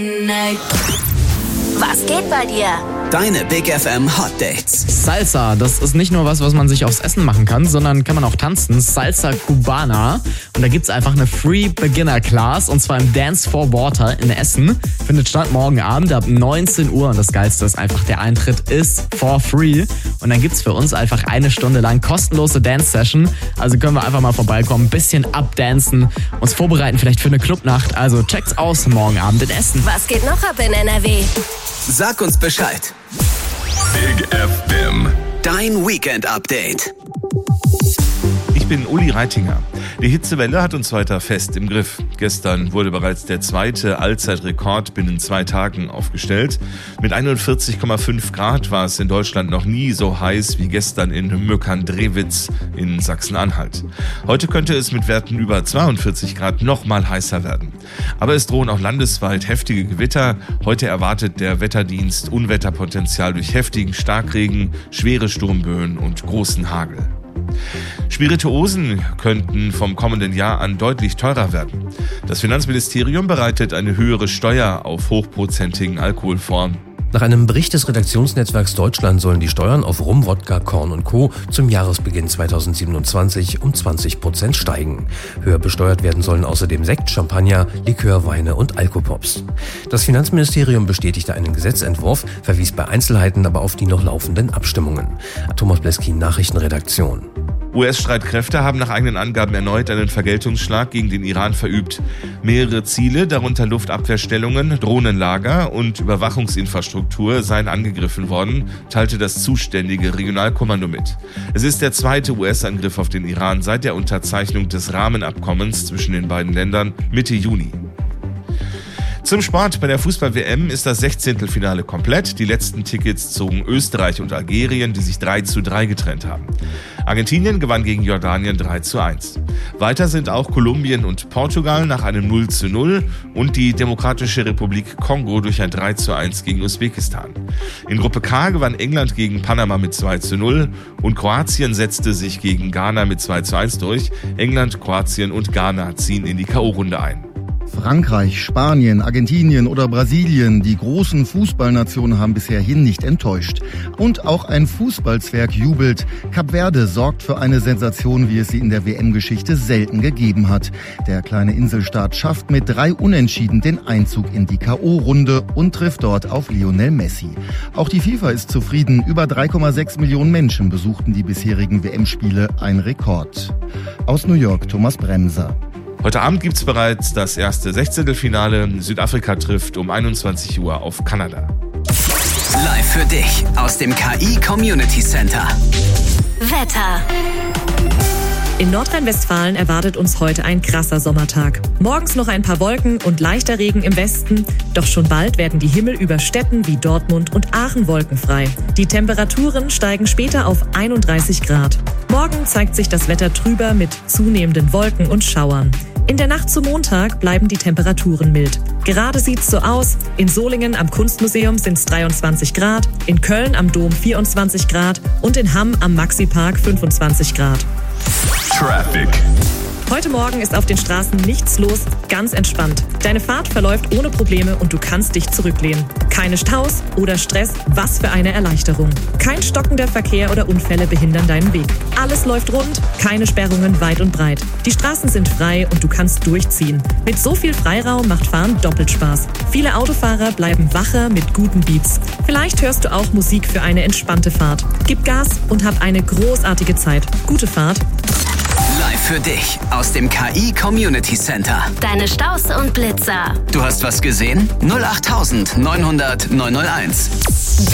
Was geht bei dir? Deine Big FM Hot Dates. Salsa, das ist nicht nur was man sich aufs Essen machen kann, sondern kann man auch tanzen. Salsa Cubana. Und da gibt's einfach eine Free Beginner Class, und zwar im Dance for Water in Essen. Findet statt morgen Abend ab 19 Uhr. Und das Geilste ist einfach, der Eintritt ist for free. Und dann gibt's für uns einfach 1 Stunde lang kostenlose Dance-Session. Also können wir einfach mal vorbeikommen, ein bisschen abdancen, uns vorbereiten vielleicht für eine Clubnacht. Also checkt's aus morgen Abend in Essen. Was geht noch ab in NRW? Sag uns Bescheid. Big FM. Dein Weekend-Update. Ich bin Uli Reitinger. Die Hitzewelle hat uns weiter fest im Griff. Gestern wurde bereits der 2. Allzeitrekord binnen 2 Tagen aufgestellt. Mit 41,5 Grad war es in Deutschland noch nie so heiß wie gestern in Möckern-Drewitz in Sachsen-Anhalt. Heute könnte es mit Werten über 42 Grad noch mal heißer werden. Aber es drohen auch landesweit heftige Gewitter. Heute erwartet der Wetterdienst Unwetterpotenzial durch heftigen Starkregen, schwere Sturmböen und großen Hagel. Spirituosen könnten vom kommenden Jahr an deutlich teurer werden. Das Finanzministerium bereitet eine höhere Steuer auf hochprozentigen Alkohol vor. Nach einem Bericht des Redaktionsnetzwerks Deutschland sollen die Steuern auf Rum, Wodka, Korn und Co. zum Jahresbeginn 2027 um 20% steigen. Höher besteuert werden sollen außerdem Sekt, Champagner, Likör, Weine und Alkopops. Das Finanzministerium bestätigte einen Gesetzentwurf, verwies bei Einzelheiten aber auf die noch laufenden Abstimmungen. Thomas Bleskin, Nachrichtenredaktion. US-Streitkräfte haben nach eigenen Angaben erneut einen Vergeltungsschlag gegen den Iran verübt. Mehrere Ziele, darunter Luftabwehrstellungen, Drohnenlager und Überwachungsinfrastruktur, seien angegriffen worden, teilte das zuständige Regionalkommando mit. Es ist der 2. US-Angriff auf den Iran seit der Unterzeichnung des Rahmenabkommens zwischen den beiden Ländern Mitte Juni. Zum Sport. Bei der Fußball-WM ist das 16. Finale komplett. Die letzten Tickets zogen Österreich und Algerien, die sich 3:3 getrennt haben. Argentinien gewann gegen Jordanien 3:1. Weiter sind auch Kolumbien und Portugal nach einem 0:0 und die Demokratische Republik Kongo durch ein 3:1 gegen Usbekistan. In Gruppe K gewann England gegen Panama mit 2:0 und Kroatien setzte sich gegen Ghana mit 2:1 durch. England, Kroatien und Ghana ziehen in die K.O.-Runde ein. Frankreich, Spanien, Argentinien oder Brasilien, die großen Fußballnationen haben bisherhin nicht enttäuscht. Und auch ein Fußballzwerg jubelt. Kap Verde sorgt für eine Sensation, wie es sie in der WM-Geschichte selten gegeben hat. Der kleine Inselstaat schafft mit 3 Unentschieden den Einzug in die K.O.-Runde und trifft dort auf Lionel Messi. Auch die FIFA ist zufrieden. Über 3,6 Millionen Menschen besuchten die bisherigen WM-Spiele, ein Rekord. Aus New York, Thomas Bremser. Heute Abend gibt's bereits das erste 16. Finale. Südafrika trifft um 21 Uhr auf Kanada. Live für dich aus dem KI Community Center. Wetter. In Nordrhein-Westfalen erwartet uns heute ein krasser Sommertag. Morgens noch ein paar Wolken und leichter Regen im Westen. Doch schon bald werden die Himmel über Städten wie Dortmund und Aachen wolkenfrei. Die Temperaturen steigen später auf 31 Grad. Morgen zeigt sich das Wetter trüber mit zunehmenden Wolken und Schauern. In der Nacht zum Montag bleiben die Temperaturen mild. Gerade sieht's so aus. In Solingen am Kunstmuseum sind's 23 Grad, in Köln am Dom 24 Grad und in Hamm am Maxi-Park 25 Grad. Traffic. Heute Morgen ist auf den Straßen nichts los, ganz entspannt. Deine Fahrt verläuft ohne Probleme und du kannst dich zurücklehnen. Keine Staus oder Stress, was für eine Erleichterung. Kein stockender Verkehr oder Unfälle behindern deinen Weg. Alles läuft rund, keine Sperrungen weit und breit. Die Straßen sind frei und du kannst durchziehen. Mit so viel Freiraum macht Fahren doppelt Spaß. Viele Autofahrer bleiben wacher mit guten Beats. Vielleicht hörst du auch Musik für eine entspannte Fahrt. Gib Gas und hab eine großartige Zeit. Gute Fahrt. Live für dich aus dem KI Community Center. Deine Staus und Blitzer. Du hast was gesehen? 08900 901.